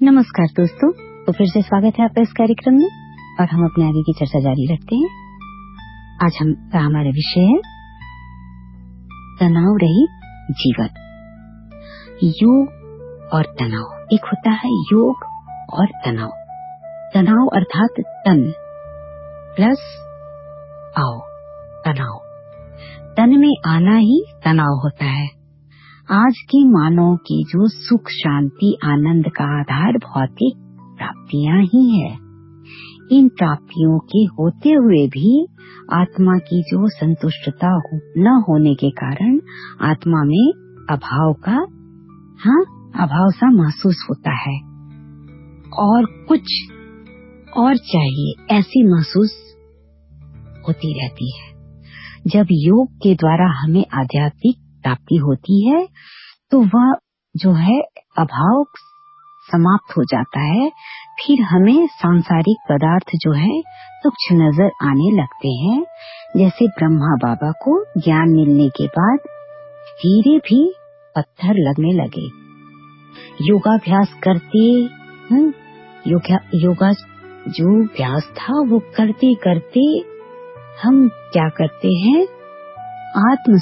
नमस्कार दोस्तों, तो फिर से स्वागत है आपका इस कार्यक्रम में और हम अपने आगे की चर्चा जारी रखते हैं। आज हमारा विषय है तनाव रहित जीवन। योग और तनाव। एक होता है योग और तनाव। तनाव अर्थात तन प्लस आओ तनाव। तन में आना ही तनाव होता है। आज के मानव की जो सुख शांति आनंद का आधार भौतिक प्राप्तियां ही है। इन प्राप्तियों के होते हुए भी आत्मा की जो संतुष्टता न होने के कारण आत्मा में अभाव सा महसूस होता है और कुछ और चाहिए ऐसी महसूस होती रहती है। जब योग के द्वारा हमें आध्यात्मिक प्राप्ति होती है तो वह जो है अभाव समाप्त हो जाता है। फिर हमें सांसारिक पदार्थ जो है तुच्छ नजर आने लगते हैं। जैसे ब्रह्मा बाबा को ज्ञान मिलने के बाद हीरे भी पत्थर लगने लगे। योगाभ्यास करते योगा जो अभ्यास था वो करते करते हम क्या करते हैं, आत्म